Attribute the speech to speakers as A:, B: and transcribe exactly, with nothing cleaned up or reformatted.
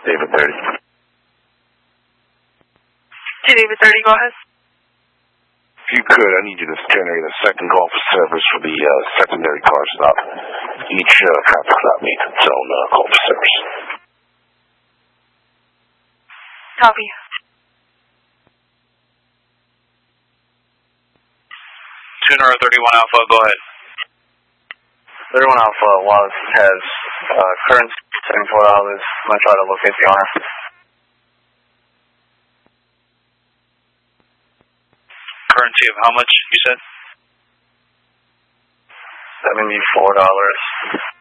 A: David thirty.
B: Hey, David thirty, go ahead.
A: If you could, I need you to generate a second call for service for the uh, secondary car stop. Each uh, traffic stop needs its own uh, call for service.
B: Copy.
C: Tuner thirty-one Alpha, go ahead.
D: thirty-one Alpha was, has uh, current seventy-four dollars. I'm going to try to locate the owner.
C: Currency of how much, you said?
D: seventy-four dollars.